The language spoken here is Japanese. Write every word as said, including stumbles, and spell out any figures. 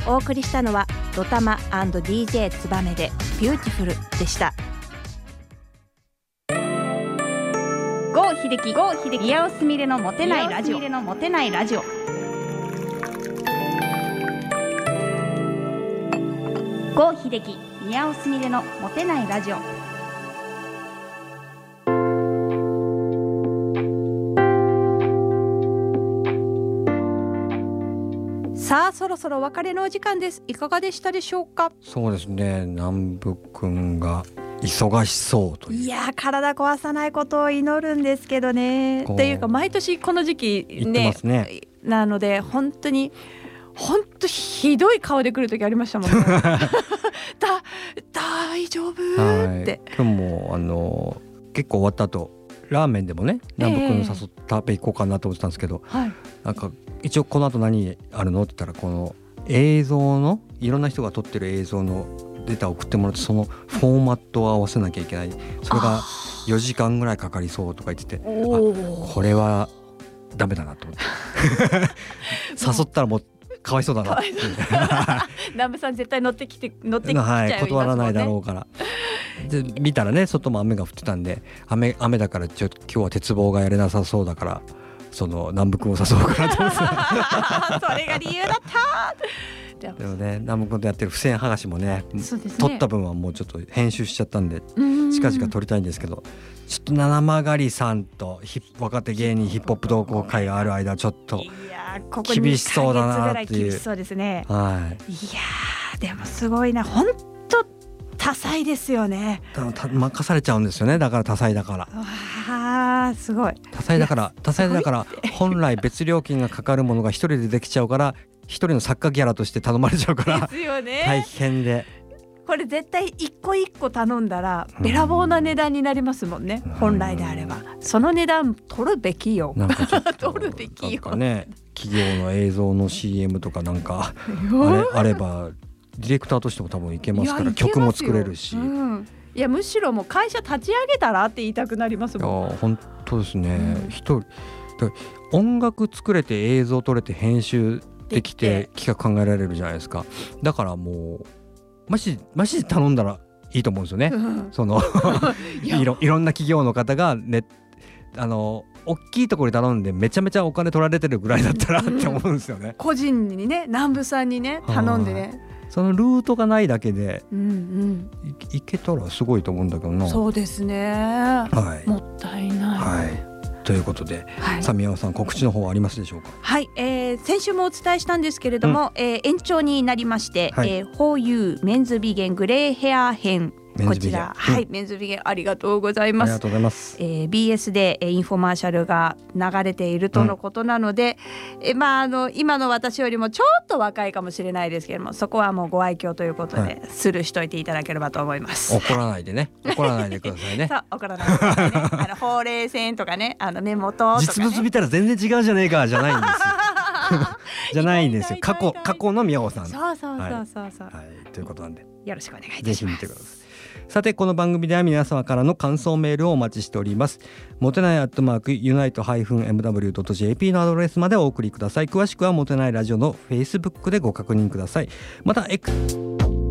お送りしたのはドタマ&ディージェー ツバメでビューティフルでした。郷秀樹、郷秀樹、宮尾すみれのモテないラジオ、のモテないラジオ。郷秀樹、宮尾すみれのモテないラジオ。さあそろそろお別れのお時間です。いかがでしたでしょうか。 そうですね、南部くんが忙しそうという。 いや体壊さないことを祈るんですけどね。っていうか毎年この時期 ね, 言ってますね。 なので本当に本当ひどい顔で来る時ありましたもんね。だ大丈夫って、はい、 今日もあの結構終わった後ラーメンでもね南部くん誘って食べ行こうかなと思ってたんですけど、えーはい、なんか一応この後何あるのって言ったらこの映像のいろんな人が撮ってる映像のデータを送ってもらってそのフォーマットを合わせなきゃいけない、それがよじかんぐらいかかりそうとか言ってて、あこれはダメだなと思って誘ったらもうかわいそうだなって南部さん絶対乗ってきて乗ってきちゃいますもんね、はい、 断らないだろうからで見たらね外も雨が降ってたんで 雨, 雨だからちょ今日は鉄棒がやれなさそうだからその南部くんを誘おうかなと思ってそれが理由だったでもね南部くんとやってる付箋剥がしも ね, ね撮った分はもうちょっと編集しちゃったんで近々撮りたいんですけど、ちょっと七曲さんと若手芸人ヒップホップ同好会がある間ちょっと厳しそうだなっていう。 厳しそうですね、 はい、 いやでもすごいな本当多彩ですよね。 任されちゃうんですよね。だから多彩だからあすごい多彩だから多彩だから本来別料金がかかるものが一人でできちゃうから一人の作家ギャラとして頼まれちゃうからですよね、 大変でこれ絶対一個一個頼んだらべらぼうな値段になりますもんね、うん、本来であればその値段取るべきよ。 なんかちょっと取るべきよ。 なんかね企業の映像の シーエム とかなんかあれあればディレクターとしても多分いけますから曲も作れるし、うん、 いやむしろもう会社立ち上げたらって言いたくなりますもん。 いや本当ですね、うん、一人音楽作れて映像撮れて編集できて企画考えられるじゃないですか。だからもうマジマジで頼んだらいいと思うんですよね、うん、そのい, ろいろんな企業の方がねあの大きいところに頼んでめちゃめちゃお金取られてるぐらいだったらって思うんですよね、うん、 個人にね南部さんにね頼んでねそのルートがないだけで、 うんうん、 い, いけたらすごいと思うんだけどな。 そうですね、はい、もったいない、 はいということで、はい、さあ宮尾さん告知の方はありますでしょうか。 はい、えー、先週もお伝えしたんですけれども、うんえー、延長になりまして、はいえー、ホーユーメンズビゲングレーヘア編こちら、はい、メンズビゲンありがとうございます。 ありがとうございます。 えー、ビーエス で、えー、インフォマーシャルが流れているとのことなので、うんえーまあ、あの今の私よりもちょっと若いかもしれないですけれどもそこはもうご愛嬌ということで、はい、スルーしといていただければと思います。 怒らないでね怒らないでくださいねそう怒らないでくださいねあのほうれい線とかねあの目元とか、ね、 実物見たら全然違うじゃねえかじゃないんですよじゃないんですよ過去過去の宮尾さん。 そうそうそうそうそう、 はいはい、ということなんでよろしくお願いいたします。 ぜひ見てください。さてこの番組では皆様からの感想メールをお待ちしております。モテないアットマークユナイト エムダブリュー ドット ジェーピー のアドレスまでお送りください。詳しくはモテないラジオの Facebook でご確認ください。また X